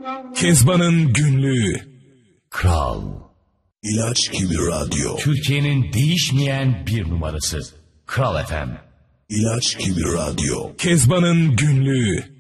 Kezban'ın günlüğü. Kral. İlaç gibi radyo. Türkiye'nin değişmeyen bir numarası. Kral FM. İlaç gibi radyo. Kezban'ın günlüğü.